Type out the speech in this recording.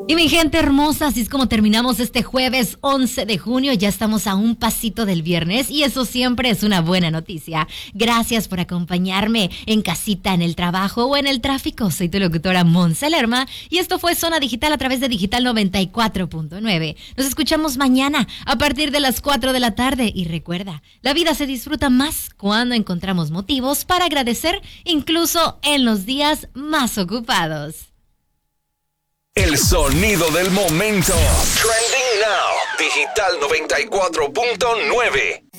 Y mi gente hermosa, así es como terminamos este jueves 11 de junio. Ya estamos a un pasito del viernes y eso siempre es una buena noticia. Gracias por acompañarme en casita, en el trabajo o en el tráfico. Soy tu locutora Montse Lerma y esto fue Zona Digital a través de Digital 94.9. Nos escuchamos mañana a partir de las 4 de la tarde. Y recuerda, la vida se disfruta más cuando encontramos motivos para agradecer, incluso en los días más ocupados. El sonido del momento. Trending Now. Digital 94.9.